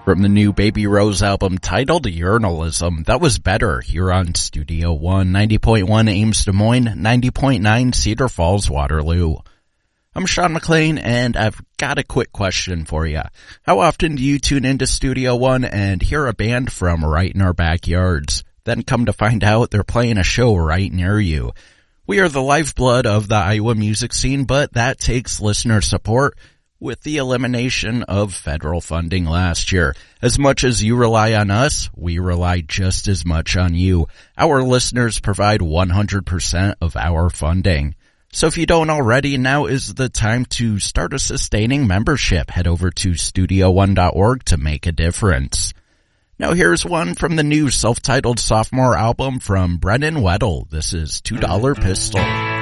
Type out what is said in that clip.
From the new Baby Rose album titled Urinalism, that was Better here on Studio One, 90.1 Ames, Des Moines, 90.9 Cedar Falls, Waterloo. I'm Sean McLean, and I've got a quick question for you. How often do you tune into Studio One and hear a band from right in our backyards, then come to find out they're playing a show right near you? We are the lifeblood of the Iowa music scene, but that takes listener support. With the elimination of federal funding last year, as much as you rely on us, we rely just as much on you. Our listeners provide 100% of our funding. So if you don't already, now is the time to start a sustaining membership. Head over to studio1.org to make a difference. Now here's one from the new self-titled sophomore album from Brennan Weddle. This is $2 Pistol.